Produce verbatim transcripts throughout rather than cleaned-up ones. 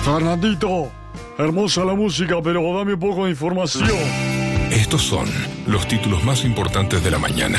Fernandito, hermosa la música, pero dame un poco de información. Estos son los títulos más importantes de la mañana.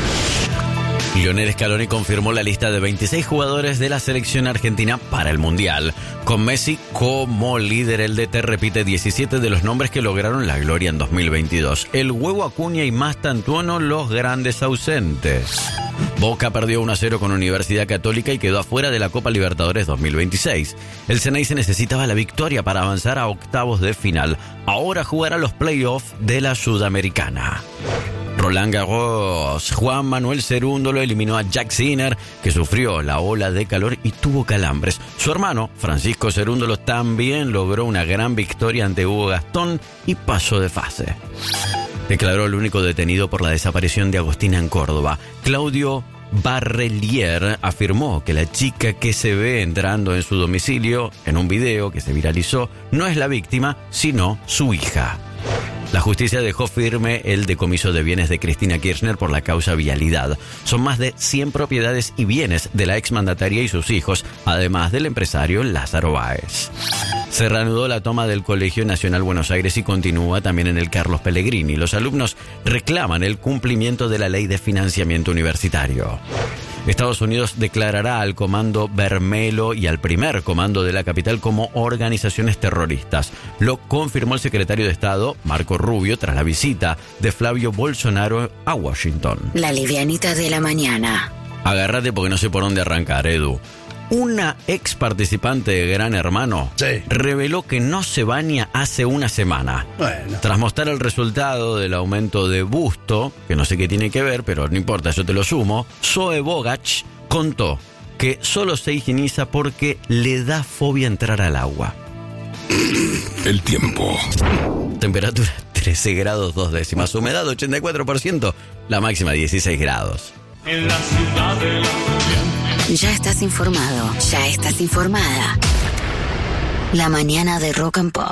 Lionel Scaloni confirmó la lista de veintiséis jugadores de la selección argentina para el Mundial. Con Messi como líder, el D T repite diecisiete de los nombres que lograron la gloria en dos mil veintidós. El Huevo Acuña y Mastantuono, los grandes ausentes. Boca perdió uno a cero con Universidad Católica y quedó afuera de la Copa Libertadores dos mil veintiséis. El Ceneice necesitaba la victoria para avanzar a octavos de final. Ahora jugará los playoffs de la Sudamericana. Roland Garros, Juan Manuel Cerúndolo lo eliminó a Jack Sinner, que sufrió la ola de calor y tuvo calambres. Su hermano, Francisco Cerúndolo, también logró una gran victoria ante Hugo Gastón y pasó de fase. Declaró el único detenido por la desaparición de Agostina en Córdoba. Claudio Barrelier afirmó que la chica que se ve entrando en su domicilio en un video que se viralizó no es la víctima, sino su hija. La justicia dejó firme el decomiso de bienes de Cristina Kirchner por la causa vialidad. Son más de cien propiedades y bienes de la exmandataria y sus hijos, además del empresario Lázaro Báez. Se reanudó la toma del Colegio Nacional Buenos Aires y continúa también en el Carlos Pellegrini. Los alumnos reclaman el cumplimiento de la ley de financiamiento universitario. Estados Unidos declarará al Comando Bermelo y al primer comando de la capital como organizaciones terroristas. Lo confirmó el secretario de Estado, Marco Rubio, tras la visita de Flavio Bolsonaro a Washington. La livianita de la mañana. Agárrate porque no sé por dónde arrancar, Edu. Una ex participante de Gran Hermano sí. reveló que no se baña hace una semana. Bueno. Tras mostrar el resultado del aumento de busto, que no sé qué tiene que ver, pero no importa, yo te lo sumo, Zoe Bogach contó que solo se higieniza porque le da fobia entrar al agua. El tiempo. Temperatura trece grados dos décimas, humedad ochenta y cuatro por ciento, la máxima dieciséis grados. En la ciudad de la Ya estás informado, ya estás informada. La mañana de Rock and Pop.